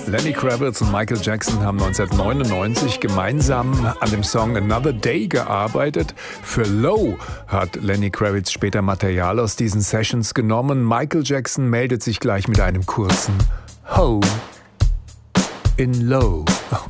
Lenny Kravitz und Michael Jackson haben 1999 gemeinsam an dem Song Another Day gearbeitet. Für Low hat Lenny Kravitz später Material aus diesen Sessions genommen. Michael Jackson meldet sich gleich mit einem kurzen Ho in Low.